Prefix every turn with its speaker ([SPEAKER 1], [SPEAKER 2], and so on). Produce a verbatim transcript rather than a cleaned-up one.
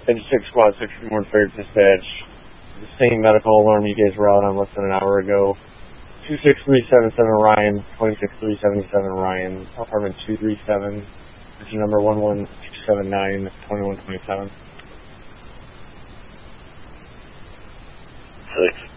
[SPEAKER 1] Six Squad sixty-one Fair Dispatch. The same medical alarm you guys were out on less than an hour ago. two six three seven seven Ryan, twenty-six three seventy-seven Ryan, apartment two three seven, this is number one one two seven nine, twenty-one twenty-seven.
[SPEAKER 2] Six.